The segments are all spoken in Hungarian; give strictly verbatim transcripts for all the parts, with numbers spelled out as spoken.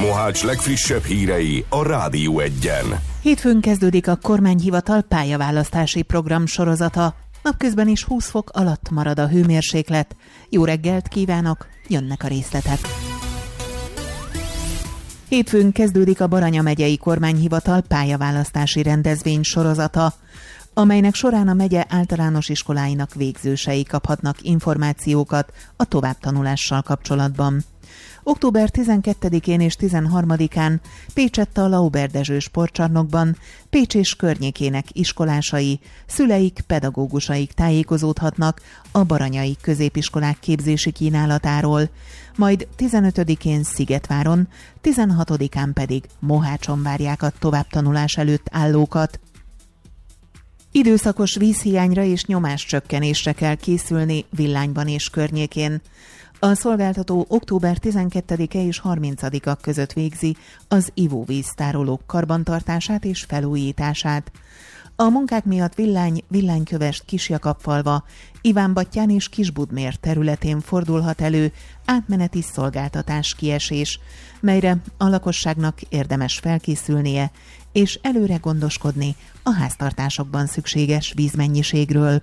Mohács legfrissebb hírei a Rádió Egyen. Hétfőn kezdődik a kormányhivatal pályaválasztási program sorozata. Napközben is húsz fok alatt marad a hőmérséklet. Jó reggelt kívánok, jönnek a részletek. Hétfőn kezdődik a Baranya megyei kormányhivatal pályaválasztási rendezvény sorozata, amelynek során a megye általános iskoláinak végzősei kaphatnak információkat a továbbtanulással kapcsolatban. október tizenkettedikén és tizenharmadikán Pécsett a Lauber Dezső sportcsarnokban Pécs és környékének iskolásai, szüleik, pedagógusaik tájékozódhatnak a baranyai középiskolák képzési kínálatáról, majd tizenötödikén Szigetváron, tizenhatodikán pedig Mohácson várják a továbbtanulás előtt állókat. Időszakos vízhiányra és nyomáscsökkenésre kell készülni Villányban és környékén. A szolgáltató október tizenkettedike és harmincadika között végzi az ivóvíztárolók karbantartását és felújítását. A munkák miatt Villány, Villánykövesd, Kisjakabfalva, Ivánbattyán és Kisbudmér területén fordulhat elő átmeneti szolgáltatás kiesés, melyre a lakosságnak érdemes felkészülnie és előre gondoskodni a háztartásokban szükséges vízmennyiségről.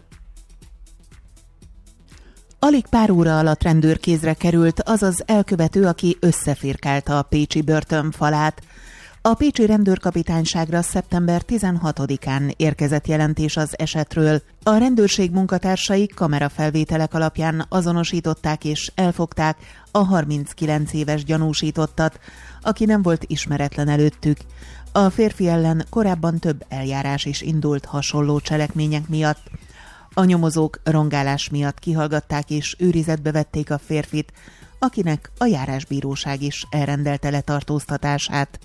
Alig pár óra alatt rendőrkézre került az az elkövető, aki összefirkálta a pécsi börtön falát. A pécsi rendőrkapitányságra szeptember tizenhatodikán érkezett jelentés az esetről. A rendőrség munkatársai kamerafelvételek alapján azonosították és elfogták a harminckilenc éves gyanúsítottat, aki nem volt ismeretlen előttük. A férfi ellen korábban több eljárás is indult hasonló cselekmények miatt. A nyomozók rongálás miatt kihallgatták és őrizetbe vették a férfit, akinek a járásbíróság is elrendelte letartóztatását.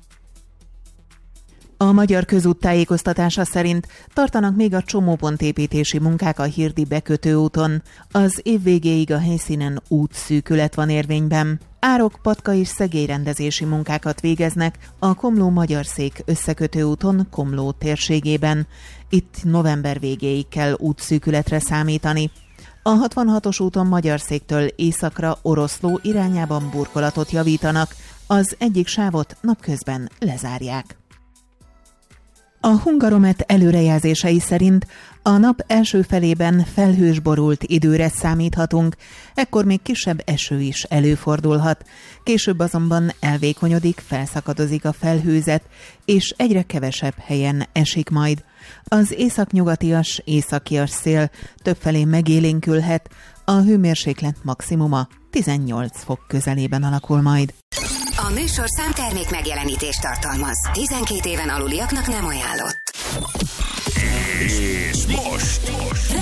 A Magyar Közút tájékoztatása szerint tartanak még a csomópontépítési munkák a Hirdi bekötőúton. Az év végéig a helyszínen útszűkület van érvényben. Árok, patka és szegélyrendezési munkákat végeznek a Komló-Magyarszék összekötőúton Komló térségében. Itt november végéig kell útszűkületre számítani. A hatvanhatos úton Magyarszéktől északra Oroszló irányában burkolatot javítanak, az egyik sávot napközben lezárják. A Hungaromet előrejelzései szerint a nap első felében felhős borult időre számíthatunk, ekkor még kisebb eső is előfordulhat. Később azonban elvékonyodik, felszakadozik a felhőzet, és egyre kevesebb helyen esik majd. Az északnyugatias, északias szél többfelé megélénkülhet, a hőmérséklet maximuma tizennyolc fok közelében alakul majd. A műsorszám termék megjelenítést tartalmaz. tizenkét éven aluliaknak nem ajánlott. És most, most